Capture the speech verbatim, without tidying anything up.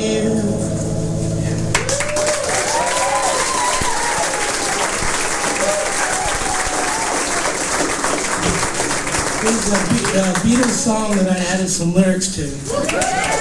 you. It's a Be- uh, Beatles song that I added some lyrics to.